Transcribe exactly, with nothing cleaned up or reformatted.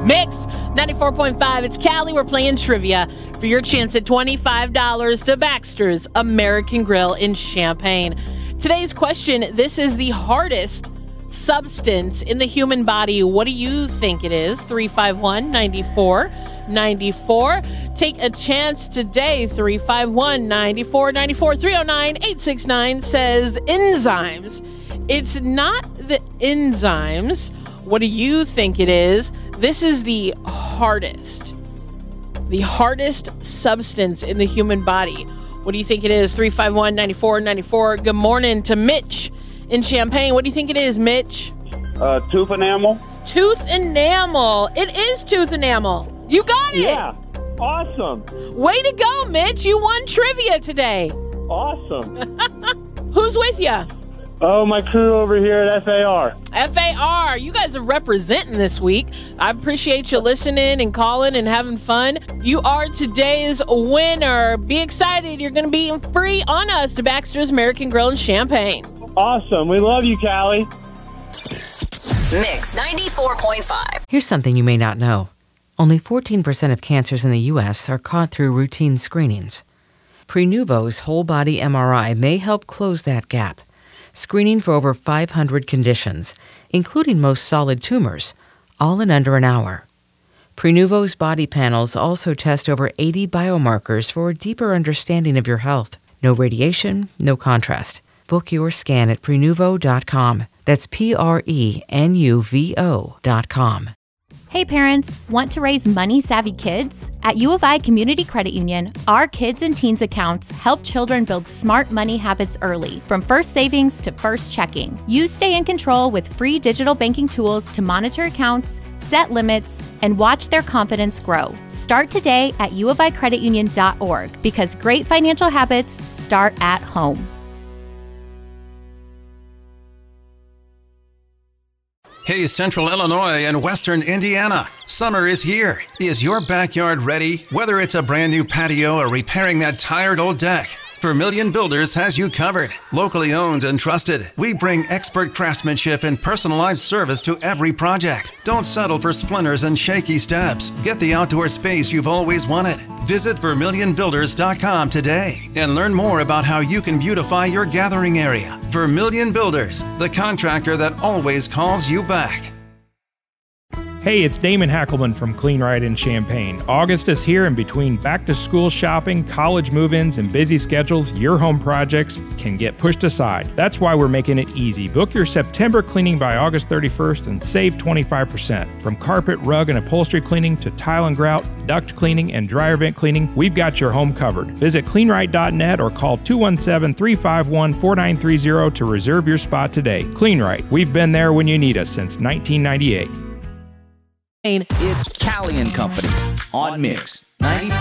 Mix ninety-four point five. It's Callie. We're playing trivia for your chance at twenty-five dollars to Baxter's American Grill in Champaign. Today's question, this is the hardest substance in the human body. What do you think it is? three five one, nine four nine four. Take a chance today. three five one, nine four nine four. three oh nine, eight six nine says enzymes. It's not the enzymes. What do you think it is? This is the hardest, the hardest substance in the human body. What do you think it is? three five one, nine four nine four. Good morning to Mitch in Champaign. What do you think it is, Mitch? Uh, tooth enamel. Tooth enamel. It is tooth enamel. You got it. Yeah. Awesome. Way to go, Mitch. You won trivia today. Awesome. Who's with you? Oh, my crew over here at F A R. F A R. You guys are representing this week. I appreciate you listening and calling and having fun. You are today's winner. Be excited. You're going to be free on us to Baxter's American Grill in Champaign. Awesome. We love you, Callie. Mix ninety-four point five. Here's something you may not know. Only fourteen percent of cancers in the U S are caught through routine screenings. Prenuvo's whole-body M R I may help close that gap, screening for over five hundred conditions, including most solid tumors, all in under an hour. Prenuvo's body panels also test over eighty biomarkers for a deeper understanding of your health. No radiation, no contrast. Book your scan at prenuvo dot com. That's P R E N U V O dot com. Hey parents, want to raise money-savvy kids? At U of I Community Credit Union, our Kids and Teens accounts help children build smart money habits early, from first savings to first checking. You stay in control with free digital banking tools to monitor accounts, set limits, and watch their confidence grow. Start today at u of i credit union dot org because great financial habits start at home. Hey, Central Illinois and Western Indiana. Summer is here. Is your backyard ready? Whether it's a brand new patio or repairing that tired old deck, Vermilion Builders has you covered. Locally owned and trusted, we bring expert craftsmanship and personalized service to every project. Don't settle for splinters and shaky steps. Get the outdoor space you've always wanted. Visit vermilion builders dot com today and learn more about how you can beautify your gathering area. Vermilion Builders, the contractor that always calls you back. Hey, it's Damon Hackelman from Clean Right in Champaign. August is here, and between back-to-school shopping, college move-ins, and busy schedules, your home projects can get pushed aside. That's why we're making it easy. Book your September cleaning by August thirty-first and save twenty-five percent. From carpet, rug, and upholstery cleaning to tile and grout, duct cleaning, and dryer vent cleaning, we've got your home covered. Visit clean right dot net or call two one seven, three five one, four nine three zero to reserve your spot today. Clean Right. We've been there when you need us since nineteen ninety-eight. It's Callie and Company on Mix ninety-four.